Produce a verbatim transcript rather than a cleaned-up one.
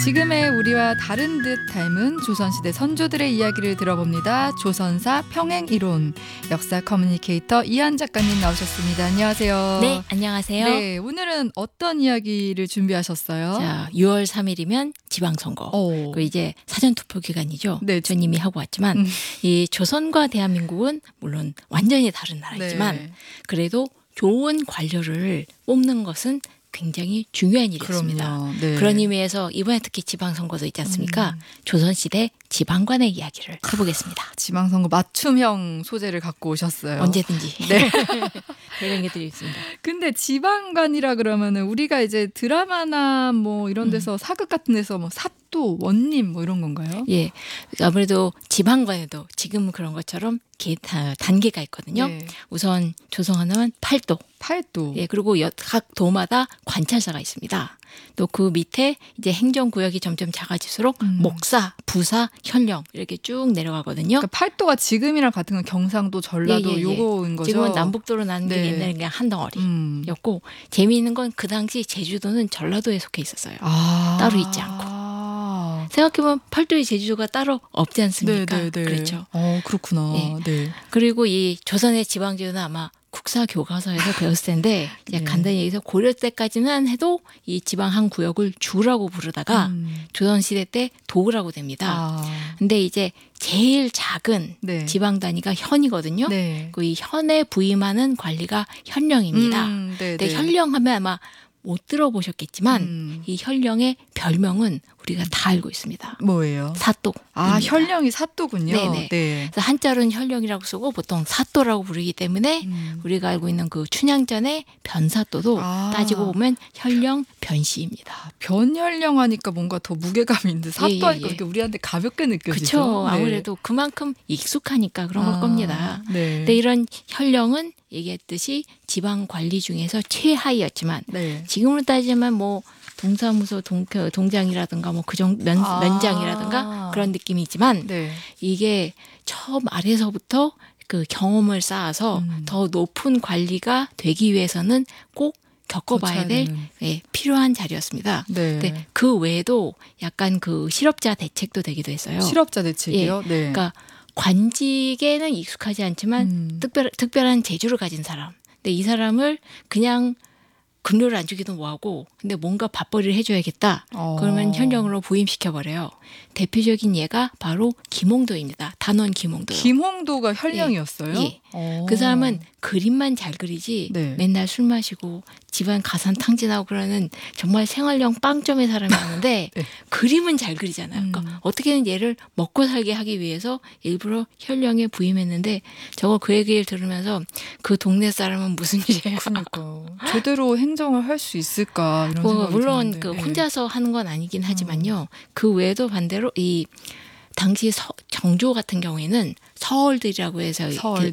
지금의 우리와 다른 듯 닮은 조선시대 선조들의 이야기를 들어봅니다. 조선사 평행이론 역사 커뮤니케이터 이한 작가님 나오셨습니다. 안녕하세요. 네, 안녕하세요. 네, 오늘은 어떤 이야기를 준비하셨어요? 자, 유월 삼일이면 지방선거. 오. 그리고 이제 사전투표 기간이죠. 네. 전 이미 하고 왔지만 음. 이 조선과 대한민국은 물론 완전히 다른 나라이지만 네. 그래도 좋은 관료를 뽑는 것은 굉장히 중요한 일이었습니다. 그럼요. 네. 그런 의미에서 이번에 특히 지방선거도 있지 않습니까? 음. 조선시대 지방관의 이야기를 해보겠습니다. 지방선거 맞춤형 소재를 갖고 오셨어요. 언제든지. 네. 이런 게 있습니다. 근데 지방관이라 그러면은 우리가 이제 드라마나 뭐 이런 데서 음. 사극 같은 데서 뭐 사또, 원님 뭐 이런 건가요? 예. 아무래도 지방관에도 지금 그런 것처럼 단계가 있거든요. 네. 우선 조성하면 팔도. 팔도. 예. 그리고 각 도마다 관찰사가 있습니다. 또 그 밑에 이제 행정구역이 점점 작아질수록 음. 목사, 부사, 현령 이렇게 쭉 내려가거든요. 그러니까 팔도가 지금이랑 같은 건 경상도, 전라도 예, 예, 예. 요거인 거죠? 지금은 남북도로 나는 게 네. 옛날에 그냥 한 덩어리였고 음. 재미있는 건 그 당시 제주도는 전라도에 속해 있었어요. 아. 따로 있지 않고. 생각해보면 팔도의 제주도가 따로 없지 않습니까? 네네네. 그렇죠. 어, 그렇구나. 네. 네. 그리고 이 조선의 지방제도는 아마 국사 교과서에서 배웠을 텐데 이제 네. 간단히 얘기해서 고려 때까지는 해도 이 지방 한 구역을 주라고 부르다가 음. 조선시대 때 도라고 됩니다. 아. 근데 이제 제일 작은 네. 지방 단위가 현이거든요. 네. 그 이 현에 부임하는 관리가 현령입니다. 음, 네, 근데 네. 현령하면 아마 못 들어보셨겠지만 음. 이 현령의 별명은 우리가 다 알고 있습니다. 뭐예요? 사또. 아, 현령이 사또군요. 네네. 네. 그래서 한자로는 현령이라고 쓰고 보통 사또라고 부르기 때문에 음. 우리가 알고 있는 그 춘향전의 변사또도 아. 따지고 보면 현령 변씨입니다. 변현령 하니까 뭔가 더 무게감이 있는데 사또 예, 예, 하니까 예. 그렇게 우리한테 가볍게 느껴지죠. 그렇죠. 네. 아무래도 그만큼 익숙하니까 그런 아, 걸 겁니다. 네. 근데 이런 현령은 얘기했듯이 지방 관리 중에서 최하위였지만 네. 지금으로 따지면 뭐 동사무소 동, 동장이라든가 뭐 그정 면, 아. 면장이라든가 그런 느낌이지만 네. 이게 처음 아래서부터 그 경험을 쌓아서 음. 더 높은 관리가 되기 위해서는 꼭 겪어봐야 될 예, 필요한 자리였습니다. 네. 근데 그 외에도 약간 그 실업자 대책도 되기도 했어요. 실업자 대책이요? 예. 네. 그러니까 관직에는 익숙하지 않지만 음. 특별, 특별한 재주를 가진 사람. 근데 이 사람을 그냥 급료를 안 주기도 뭐하고 근데 뭔가 밥벌이를 해줘야겠다. 어. 그러면 현령으로 부임시켜버려요. 대표적인 예가 바로 김홍도입니다. 단원 김홍도요. 김홍도가 현령이었어요? 예. 어. 그 사람은 그림만 잘 그리지 네. 맨날 술 마시고 집안 가산 탕진하고 그러는 정말 생활형 빵점의 사람이었는데 네. 그림은 잘 그리잖아요. 음. 그러니까 어떻게든 얘를 먹고 살게 하기 위해서 일부러 현령에 부임했는데 저거 그 얘기를 들으면서 그 동네 사람은 무슨 일이에요. 그러니까 제대로 행정을 할 수 있을까 이런 뭐 생각이 물론 드는데. 그 네. 혼자서 하는 건 아니긴 하지만요. 그 외에도 반대로 이 당시 서, 정조 같은 경우에는 서얼들이라고 해서 서얼들.